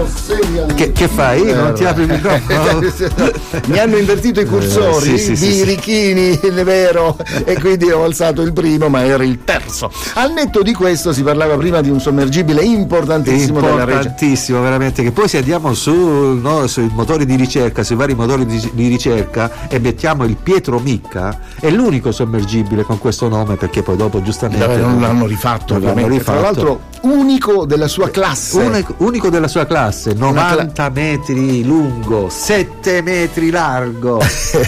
Che fai? Non ti apri il microfono? Mi hanno invertito i cursori, birichini, è vero, e quindi ho alzato il primo, ma era il terzo. Al netto di questo si parlava prima di un sommergibile importantissimo della Regia. Importantissimo, veramente, che poi se andiamo sui motori di ricerca, sui vari motori di ricerca e mettiamo il Pietro Micca, è l'unico sommergibile con questo nome, perché poi dopo giustamente non l'hanno rifatto, ovviamente. Tra l'altro unico della sua classe. Unico della sua classe, 90 metri lungo, 7 metri largo.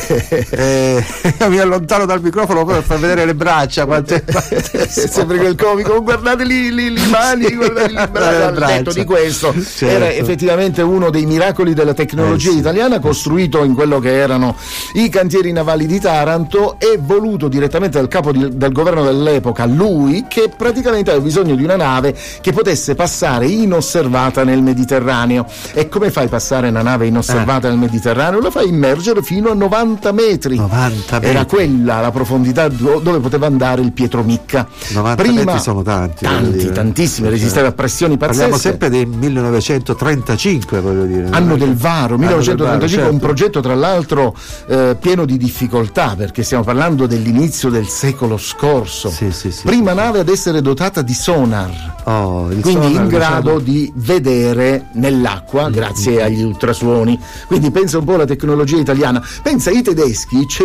Mi allontano dal microfono per far vedere le braccia, quante sembra quel comico, guardate lì le mani, guardate le braccia. Al netto di questo, certo, era effettivamente uno dei miracoli della tecnologia italiana, costruito in quello che erano i cantieri navali di Taranto e voluto direttamente dal capo del governo dell'epoca, lui, che praticamente aveva bisogno di una nave che potesse passare inosservata nel Mediterraneo. E come fai a passare una nave inosservata nel Mediterraneo? La fai immergere fino a 90 metri. 90 metri. Era quella la profondità dove poteva andare il Pietro Micca. 90 metri sono tantissimi, resisteva a pressioni pazzesche. Parliamo sempre del 1935, voglio dire. Anno del varo, 1935, certo. Un progetto tra l'altro pieno di difficoltà, perché stiamo parlando dell'inizio del secolo scorso. Prima nave ad essere dotata di sonar. Quindi sonar, in grado di vedere nell'acqua grazie agli ultrasuoni. Quindi pensa un po' alla tecnologia italiana. Pensa, i tedeschi